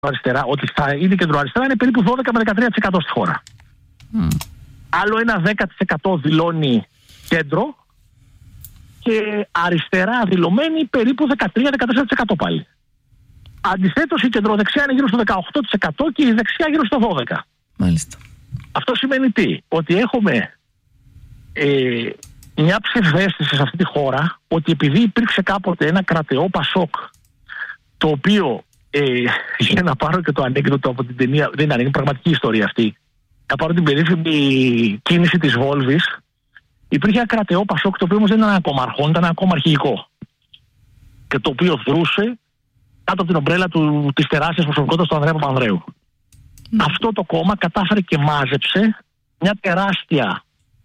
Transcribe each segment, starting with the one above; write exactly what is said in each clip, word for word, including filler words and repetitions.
αριστερά, ότι θα είναι κεντροαριστερά είναι περίπου δώδεκα με δεκατρία τοις εκατό στη χώρα. Mm. Άλλο ένα δέκα τοις εκατό δηλώνει κέντρο και αριστερά δηλωμένη περίπου δεκατρία με δεκατέσσερα τοις εκατό πάλι. Αντιθέτως η κεντροδεξιά είναι γύρω στο δεκαοκτώ τοις εκατό και η δεξιά γύρω στο δώδεκα τοις εκατό. Μάλιστα. Αυτό σημαίνει τι? Ότι έχουμε ε, μια ψευδαίσθηση σε αυτή τη χώρα ότι επειδή υπήρξε κάποτε ένα κρατεό Πασόκ, το οποίο ε, για να πάρω και το ανέκδοτο από την ταινία, δεν είναι, είναι πραγματική ιστορία αυτή, να πάρω την περίφημη κίνηση της Βόλβης, υπήρχε ένα κρατεό Πασόκ το οποίο όμως δεν ήταν ακόμα αρχόν, ήταν ακόμα αρχηγικό και το οποίο δρούσε κάτω από την ομπρέλα του, της τεράστιας προσωπικότητας του Ανδρέα Παπανδρέου. Mm. Αυτό το κόμμα κατάφερε και μάζεψε μια τεράστια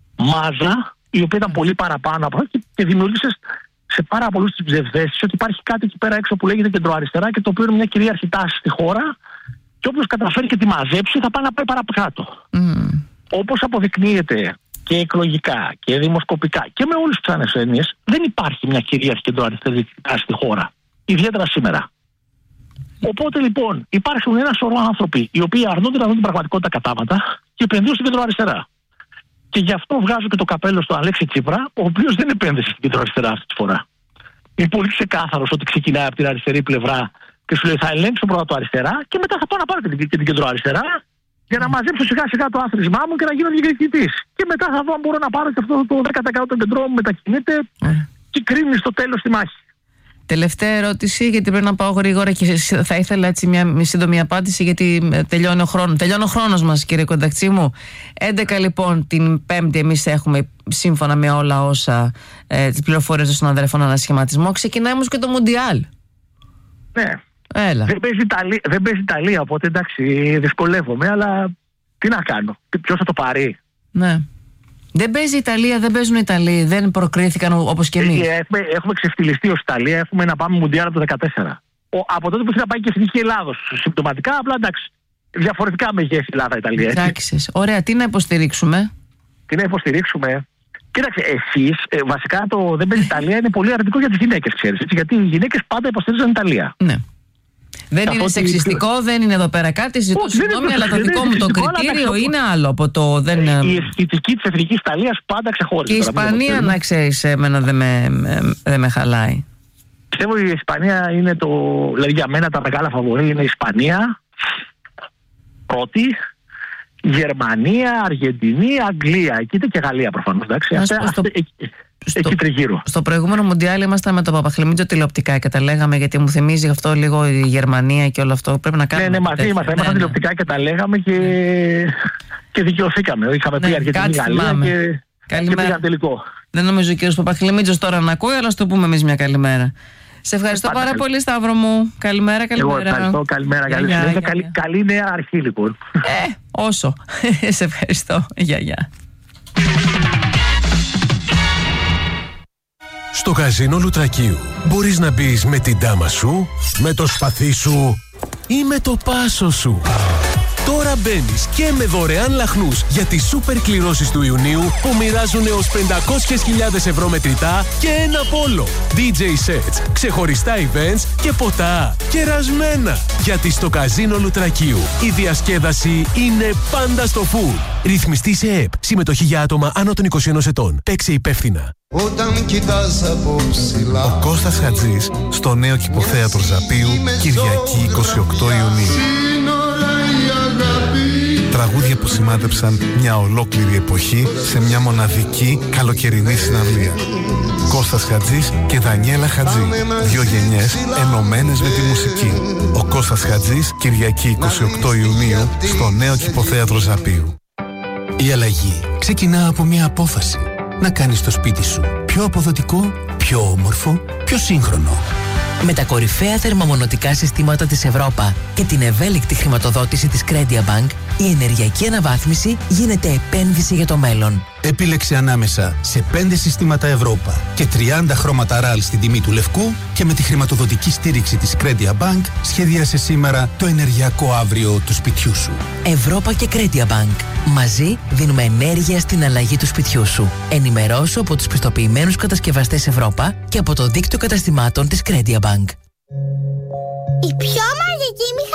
μάζα η οποία ήταν πολύ παραπάνω από και, και δημιούργησε σε πάρα πολλούς τις ψευδέσεις ότι υπάρχει κάτι εκεί πέρα έξω που λέγεται κεντροαριστερά και το οποίο είναι μια κυρίαρχη τάση στη χώρα και όποιος καταφέρει και τη μαζέψει θα πάει να πάει παρακάτω. Mm. Όπως αποδεικνύεται και εκλογικά και δημοσκοπικά και με όλες τις άλλες έννοιες, δεν υπάρχει μια κυρίαρχη κεντροαριστερή τάση στη χώρα, ιδιαίτερα σήμερα. Οπότε λοιπόν υπάρχουν ένα σωρό άνθρωποι οι οποίοι αρνούνται να δουν την πραγματικότητα κατάματα και επενδύουν στην κεντροαριστερά. Και γι' αυτό βγάζω και το καπέλο στον Αλέξη Τσίπρα, ο οποίος δεν επένδυσε στην κεντροαριστερά αυτή τη φορά. Είναι πολύ ξεκάθαρος ότι ξεκινάει από την αριστερή πλευρά και σου λέει θα ελέγξω πρώτα το αριστερά και μετά θα πάω να πάρω και την, και την κεντροαριστερά για να μαζέψω σιγά σιγά το άθροισμά μου και να γίνω διεκδικητής. Και μετά θα δω αν μπορώ να πάρω και αυτό το δέκα τοις εκατό των κεντρών μου μετακινείται mm. και κρίνει στο τέλος τη μάχη. Τελευταία ερώτηση, γιατί πρέπει να πάω γρήγορα και θα ήθελα έτσι μια σύντομη απάντηση, γιατί τελειώνει ο χρόνος. Τελειώνει ο χρόνος μας, κύριε Κοντακτσί μου. έντεκα λοιπόν την Πέμπτη, εμείς έχουμε σύμφωνα με όλα όσα ε, τις πληροφορίες των συναδέλφων ανασχηματισμό. Ξεκινάει όμως και το Μουντιάλ. Ναι. Έλα. Δεν παίζει Ιταλία, δεν παίζει Ιταλία, οπότε εντάξει, δυσκολεύομαι, αλλά τι να κάνω. Ποιος θα το πάρει. Ναι. Δεν παίζει η Ιταλία, δεν παίζουν οι Ιταλοί, δεν προκρίθηκαν όπως και εμείς. Έχουμε, έχουμε ξεφτυλιστεί ως Ιταλία, έχουμε να πάμε Μουντιάλ από το δύο χιλιάδες δεκατέσσερα. Ο, από τότε που ήθελα να πάει και Εθνική Ελλάδος συμπτωματικά, απλά εντάξει, διαφορετικά μεγέθη Ελλάδα-Ιταλία. Εντάξει, ωραία, τι να υποστηρίξουμε. Τι να υποστηρίξουμε. Κοίταξε, εσείς, ε, βασικά το δεν παίζει η Ιταλία είναι πολύ αρνητικό για τις γυναίκες, ξέρεις. Έτσι, γιατί οι γυναίκες πάντα υποστηρίζουν την Ιταλία. Ναι. Δεν είναι σεξιστικό, ότι... δεν είναι εδώ πέρα κάτι. Ζητώ συγγνώμη, αλλά το δικό μου το κριτήριο είναι άλλο από το. Δεν... Η αισθητική της εθνικής Ιταλίας πάντα ξεχώρισε. Και η Ισπανία, να ξέρεις, εμένα δεν με, δε με χαλάει. Πιστεύω ότι η Ισπανία είναι το. Δηλαδή για μένα τα μεγάλα φαβορί είναι η Ισπανία πρώτη, Γερμανία, Αργεντινή, Αγγλία. Εκεί είναι και Γαλλία προφανώς. Εντάξει. Αυτά, στο... αυτή, Στο, στο προηγούμενο Μουντιάλ ήμασταν με το Παπαχλημίτζο τηλεοπτικά και τα λέγαμε, γιατί μου θυμίζει αυτό λίγο η Γερμανία και όλο αυτό. Πρέπει να κάνουμε. Ναι, ναι, μαζί ήμασταν. Ήμασταν ναι, τηλεοπτικά και τα λέγαμε και, και δικαιωθήκαμε. Είχαμε πει ναι, Αργεντινή, Γαλλία και, και πήγαν τελικό. Δεν νομίζω ο κύριος Παπαχλημίτζος τώρα να ακούει, αλλά στο πούμε εμείς μια καλημέρα. Σε ευχαριστώ πάρα καλή. πολύ, Σταύρο μου. Καλημέρα, καλημέρα. Εγώ ευχαριστώ, καλημέρα, καλή για, για, καλή, καλή νέα αρχή, λοιπόν. Ε, όσο. Σε ευχαριστώ. Γεια, γεια. Στο καζίνο Λουτρακίου μπορείς να μπεις με την τάμα σου, με το σπαθί σου ή με το πάσο σου. Τώρα μπαίνεις και με δωρεάν λαχνούς για τις σούπερ κληρώσεις του Ιουνίου που μοιράζουν έως πεντακόσιες χιλιάδες ευρώ μετρητά και ένα πόλο. ντι τζέι sets, ξεχωριστά events και ποτά κερασμένα. Γιατί στο καζίνο Λουτρακίου η διασκέδαση είναι πάντα στο φουλ. Ρυθμιστή σε ΕΠ. Συμμετοχή για άτομα άνω των είκοσι ενός ετών. Παίξε υπεύθυνα. Όταν κοιτάς από ψηλά. Ο Κώστας Χατζής στο νέο Κηποθέατρο Ζαπίου, Κυριακή είκοσι οκτώ Ιουνίου. Τραγούδια που σημάδεψαν μια ολόκληρη εποχή σε μια μοναδική καλοκαιρινή συναυλία. Κώστας Χατζής και Δανιέλα Χατζή. Δύο γενιές ενωμένες με τη μουσική. Ο Κώστας Χατζής, Κυριακή είκοσι οκτώ Ιουνίου, στο νέο Κηποθέατρο Ζαπίου. Η αλλαγή ξεκινά από μια απόφαση. Να κάνεις το σπίτι σου πιο αποδοτικό, πιο όμορφο, πιο σύγχρονο. Με τα κορυφαία θερμομονωτικά συστήματα της Ευρώπα και την ευέλικτη χρηματοδότηση της Credia Bank, η ενεργειακή αναβάθμιση γίνεται επένδυση για το μέλλον. Επίλεξε ανάμεσα σε πέντε συστήματα Ευρώπα και τριάντα χρώματα ραλ στην τιμή του λευκού και με τη χρηματοδοτική στήριξη της Credia Bank σχεδίασε σήμερα το ενεργειακό αύριο του σπιτιού σου. Ευρώπα και Credia Bank. Μαζί δίνουμε ενέργεια στην αλλαγή του σπιτιού σου. Ενημερώσου από τους πιστοποιημένους κατασκευαστές Ευρώπα και από το δίκτυο καταστημάτων της Credia Bank. Η πιο μαγική